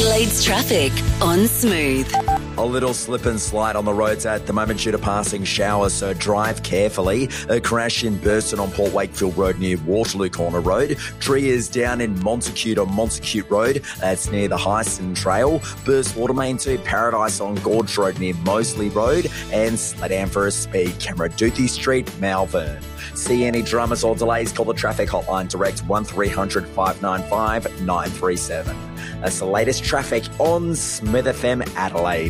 Adelaide's traffic on Smooth. A little slip and slide on the roads at the moment due to passing showers, so drive carefully. A crash in Burston on Port Wakefield Road near Waterloo Corner Road. Tree is down in Montacute on Montacute Road. That's near the Heiston Trail. Burst water main to Paradise on Gorge Road near Moseley Road. And slow down for a speed camera, Duthie Street, Malvern. See any dramas or delays, call the traffic hotline direct 1300 595 937. That's the latest traffic on Smith FM Adelaide.